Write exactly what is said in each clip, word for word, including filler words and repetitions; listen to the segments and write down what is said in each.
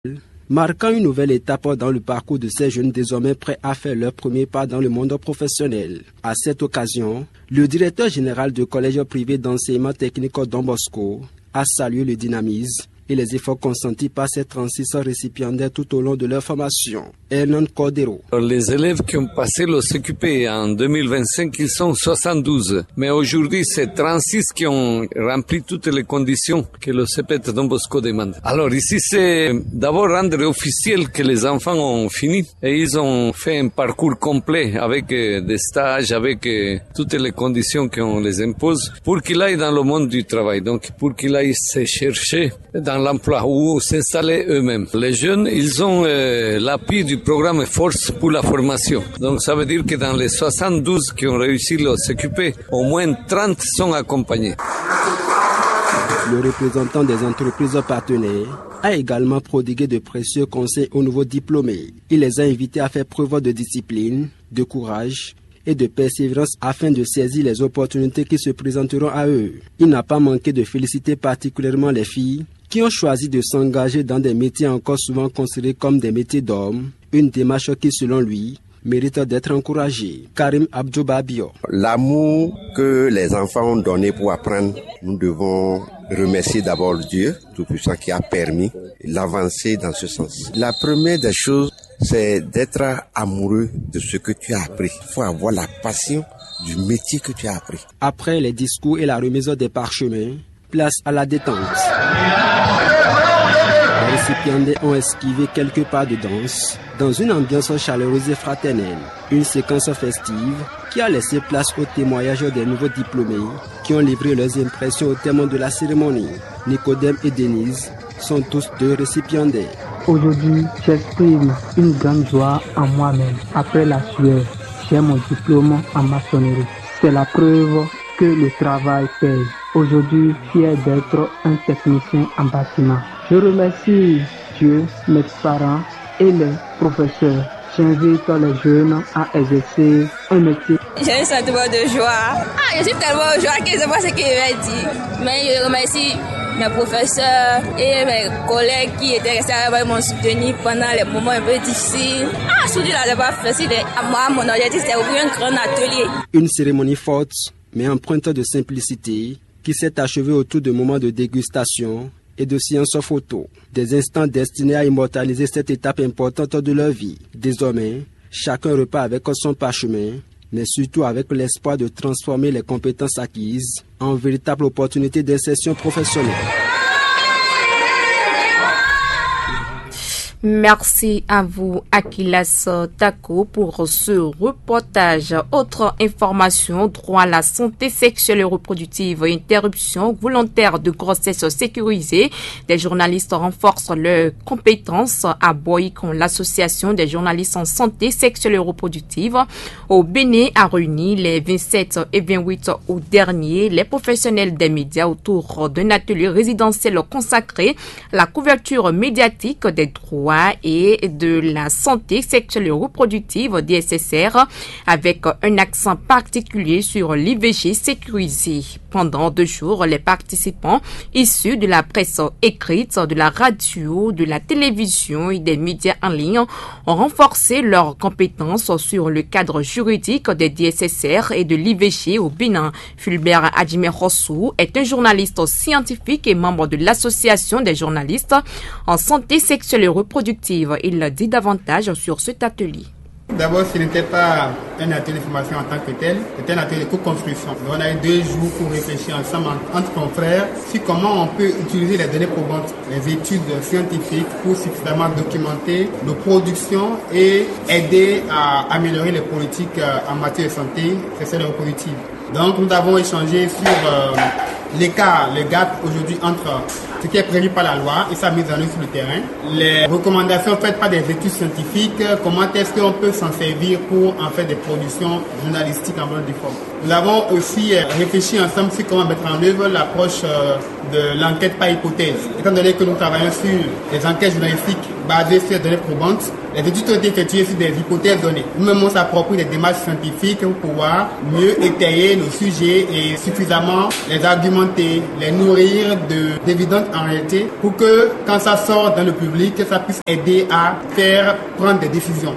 marquant une nouvelle étape dans le parcours de ces jeunes désormais prêts à faire leur premier pas dans le monde professionnel. À cette occasion, le directeur général du collège privé d'enseignement technique Don Bosco a salué le dynamisme et les efforts consentis par ces trente-six récipiendaires tout au long de leur formation. Hernan Cordero. Les élèves qui ont passé le C Q P en deux mille vingt-cinq, ils sont soixante-douze. Mais aujourd'hui, c'est trente-six qui ont rempli toutes les conditions que le C P T Don Bosco demande. Alors ici, c'est d'abord rendre officiel que les enfants ont fini et ils ont fait un parcours complet avec des stages, avec toutes les conditions qu'on les impose pour qu'ils aillent dans le monde du travail. Donc, pour qu'ils aillent se chercher dans l'emploi ou s'installer eux-mêmes. Les jeunes, ils ont euh, l'appui du programme Force pour la formation. Donc ça veut dire que dans les soixante-douze qui ont réussi le C Q P, au moins trente sont accompagnés. Le représentant des entreprises partenaires a également prodigué de précieux conseils aux nouveaux diplômés. Il les a invités à faire preuve de discipline, de courage et de persévérance afin de saisir les opportunités qui se présenteront à eux. Il n'a pas manqué de féliciter particulièrement les filles qui ont choisi de s'engager dans des métiers encore souvent considérés comme des métiers d'hommes, une démarche qui, selon lui, mérite d'être encouragée. Karim Abdou-Babio. L'amour que les enfants ont donné pour apprendre, nous devons remercier d'abord Dieu Tout-Puissant qui a permis l'avancée dans ce sens. La première des choses, c'est d'être amoureux de ce que tu as appris. Il faut avoir la passion du métier que tu as appris. Après les discours et la remise des parchemins, place à la détente. Les récipiendaires ont esquivé quelques pas de danse dans une ambiance chaleureuse et fraternelle. Une séquence festive qui a laissé place au témoignage des nouveaux diplômés qui ont livré leurs impressions au terme de la cérémonie. Nicodème et Denise sont tous deux récipiendaires. Aujourd'hui, j'exprime une grande joie en moi-même. Après la sueur, j'ai mon diplôme en maçonnerie. C'est la preuve que le travail paye. Aujourd'hui, fier d'être un technicien en bâtiment. Je remercie Dieu, mes parents et les professeurs. J'invite les jeunes à exercer un métier. J'ai un sentiment de joie. Ah, je suis tellement de joie que je ne sais pas ce qu'il m'a dit. Mais je remercie mes professeurs et mes collègues qui étaient restés avec moi, m'ont soutenu pendant les moments un peu difficiles. Ah, surtout là, je n'ai pas facile. Moi, mon objectif, c'est ouvrir un grand atelier. Une cérémonie forte, mais empreinte de simplicité, qui s'est achevée autour de moments de dégustation et de séances photo. Des instants destinés à immortaliser cette étape importante de leur vie. Désormais, chacun repart avec son parchemin, mais surtout avec l'espoir de transformer les compétences acquises en véritable opportunité d'insertion professionnelle. Merci à vous, Akilas Tako, pour ce reportage. Autre information, droit à la santé sexuelle et reproductive, interruption volontaire de grossesse sécurisée. Des journalistes renforcent leurs compétences à Boycon. L'association des journalistes en santé sexuelle et reproductive au Bénin a réuni les vingt-sept et vingt-huit août dernier les professionnels des médias autour d'un atelier résidentiel consacré à la couverture médiatique des droits et de la santé sexuelle et reproductive D S S R avec un accent particulier sur l'I V G sécurisé. Pendant deux jours, les participants issus de la presse écrite, de la radio, de la télévision et des médias en ligne ont renforcé leurs compétences sur le cadre juridique des D S S R et de l'I V G au Bénin. Fulbert Adjime Rossou est un journaliste scientifique et membre de l'association des journalistes en santé sexuelle et reproductive. Il dit davantage sur cet atelier. D'abord, ce n'était pas un atelier de formation en tant que tel, c'était un atelier de co-construction. On a eu deux jours pour réfléchir ensemble entre confrères sur comment on peut utiliser les données probantes, les études scientifiques pour suffisamment documenter nos productions et aider à améliorer les politiques en matière de santé sexuelle et reproductive. Donc, nous avons échangé sur euh, l'écart, le gap aujourd'hui entre ce qui est prévu par la loi et sa mise en œuvre sur le terrain. Les recommandations faites par des études scientifiques, comment est-ce qu'on peut s'en servir pour en faire des productions journalistiques en bonne forme. Nous avons aussi réfléchi ensemble sur comment mettre en œuvre l'approche de l'enquête par hypothèse. Étant donné que nous travaillons sur les enquêtes journalistiques basées sur des données probantes, les études ont été effectuées sur des hypothèses données. Nous-mêmes, on s'approprie des démarches scientifiques pour pouvoir mieux étayer nos sujets et suffisamment les arguments alimenter, les nourrir de d'évidentes en réalité pour que quand ça sort dans le public, ça puisse aider à faire prendre des décisions.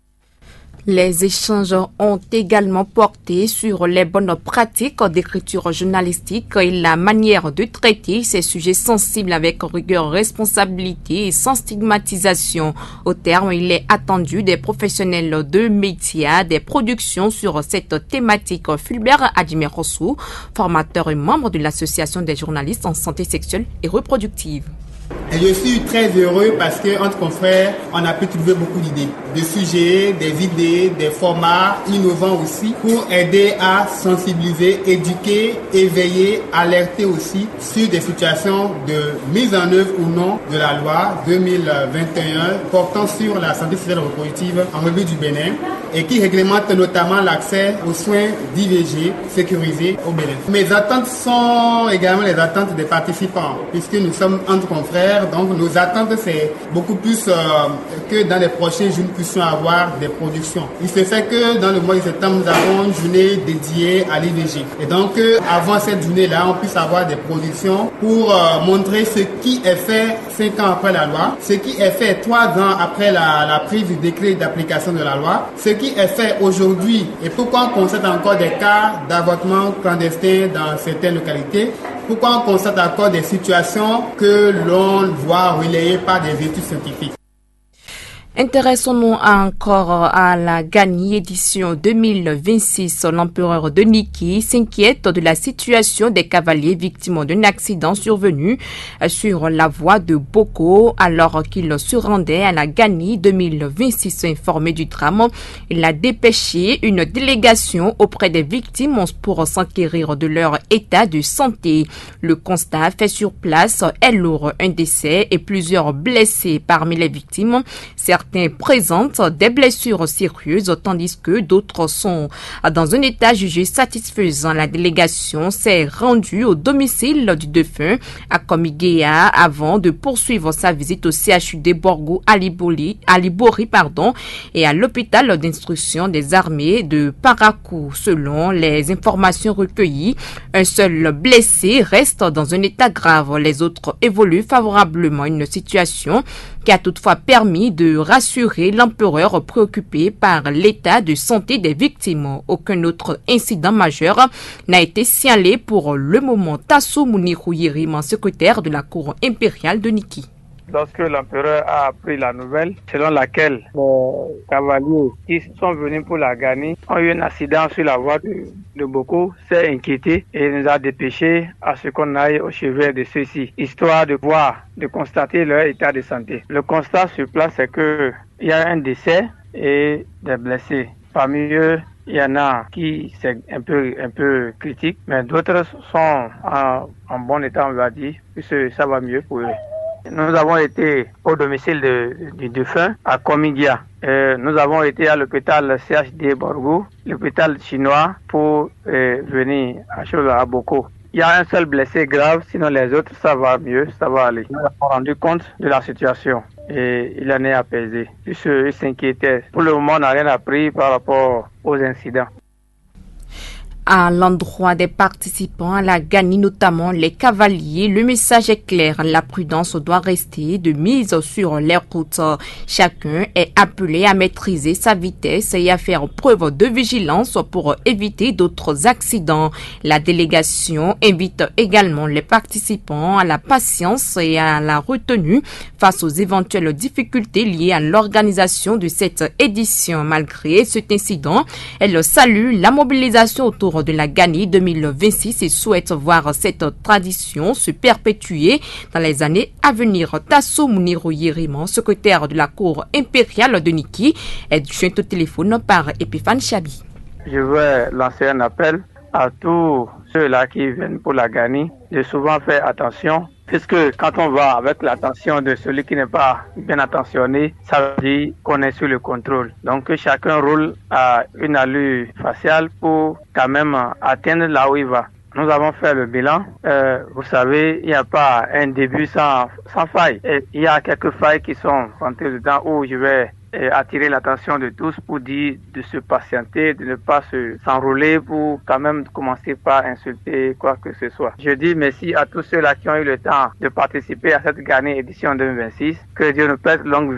Les échanges ont également porté sur les bonnes pratiques d'écriture journalistique et la manière de traiter ces sujets sensibles avec rigueur, responsabilité et sans stigmatisation. Au terme, il est attendu des professionnels de médias, des productions sur cette thématique. Fulbert Adjimerossou, formateur et membre de l'Association des journalistes en santé sexuelle et reproductive. Et je suis très heureux parce que entre confrères, on a pu trouver beaucoup d'idées, de sujets, des idées, des formats innovants aussi pour aider à sensibiliser, éduquer, éveiller, alerter aussi sur des situations de mise en œuvre ou non de la loi deux mille vingt et un portant sur la santé sexuelle et reproductive en République du Bénin et qui réglemente notamment l'accès aux soins d'I V G sécurisés au Bénin. Mes attentes sont également les attentes des participants puisque nous sommes entre confrères. Donc nos attentes c'est beaucoup plus euh, que dans les prochains jours nous puissions avoir des productions. Il se fait que dans le mois de septembre nous avons une journée dédiée à l'I V G. Et donc euh, avant cette journée-là on puisse avoir des productions pour euh, montrer ce qui est fait cinq ans après la loi, ce qui est fait trois ans après la, la prise du décret d'application de la loi, ce qui est fait aujourd'hui et pourquoi on constate encore des cas d'avortement clandestin dans certaines localités. Pourquoi on constate encore des situations que l'on voit relayées par des études scientifiques? Intéressons-nous encore à la Gani édition deux mille vingt-six. L'empereur de Niki s'inquiète de la situation des cavaliers victimes d'un accident survenu sur la voie de Boko alors qu'il se rendait à la Gani deux mille vingt-six. Informé du drame, il a dépêché une délégation auprès des victimes pour s'enquérir de leur état de santé. Le constat fait sur place est lourd, un décès et plusieurs blessés parmi les victimes. Certains présentent des blessures sérieuses tandis que d'autres sont dans un état jugé satisfaisant. La délégation s'est rendue au domicile du défunt à Komigea avant de poursuivre sa visite au C H U D Borgou Alibori, Alibori pardon, et à l'hôpital d'instruction des armées de Parakou. Selon les informations recueillies, un seul blessé reste dans un état grave. Les autres évoluent favorablement. Une situation qui a toutefois permis de rassurer l'empereur préoccupé par l'état de santé des victimes. Aucun autre incident majeur n'a été signalé pour le moment. Tasso Mounirou Yeriman, secrétaire de la cour impériale de Niki. Lorsque l'empereur a appris la nouvelle selon laquelle les cavaliers qui sont venus pour la Gani ont eu un accident sur la voie de, de Boko, s'est inquiété et nous a dépêché à ce qu'on aille au chevet de ceux-ci, histoire de voir, de constater leur état de santé. Le constat sur place c'est que il y a un décès et des blessés. Parmi eux, il y en a qui c'est un peu un peu critique, mais d'autres sont en, en bon état, on va dire, puisque ça va mieux pour eux. Nous avons été au domicile de, du défunt à Komigia. Euh, nous avons été à l'hôpital C H D Borgou, l'hôpital chinois, pour euh, venir à Chola à Boko. Il y a un seul blessé grave, sinon les autres, ça va mieux, ça va aller. Nous avons rendu compte de la situation et il en est apaisé. Puisqu'il s'inquiétait. Pour le moment, on n'a rien appris par rapport aux incidents. À l'endroit des participants à la Gani, notamment les cavaliers, le message est clair. La prudence doit rester de mise sur les routes. Chacun est appelé à maîtriser sa vitesse et à faire preuve de vigilance pour éviter d'autres accidents. La délégation invite également les participants à la patience et à la retenue face aux éventuelles difficultés liées à l'organisation de cette édition. Malgré cet incident, elle salue la mobilisation autour de la Gani deux mille vingt-six et souhaite voir cette tradition se perpétuer dans les années à venir. Tasso Mounirou Yeriman, secrétaire de la cour impériale de Niki, est joint au téléphone par Epiphane Chabi. Je veux lancer un appel à tous ceux-là qui viennent pour la Gani de souvent faire attention, puisque quand on va avec l'attention de celui qui n'est pas bien attentionné, ça veut dire qu'on est sous le contrôle. Donc que chacun roule à une allure faciale pour quand même atteindre là où il va. Nous avons fait le bilan. Euh, vous savez, il n'y a pas un début sans, sans faille. Et il y a quelques failles qui sont rentrées dedans où je vais et attirer l'attention de tous pour dire de se patienter, de ne pas se, s'enrôler pour quand même commencer par insulter quoi que ce soit. Je dis merci à tous ceux-là qui ont eu le temps de participer à cette Gani édition deux mille vingt-six. Que Dieu nous prête longue vie.